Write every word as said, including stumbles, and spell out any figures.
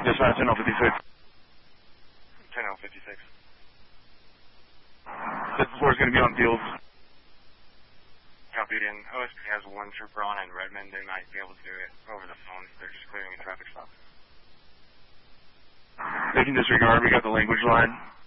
Dispatch ten oh fifty-six. ten oh fifty-six. This floor is going to be on field. Copied in. O S P has one trooper on in Redmond. They might be able to do it over the phone. They're just clearing a traffic stop. They can disregard. We got the language line.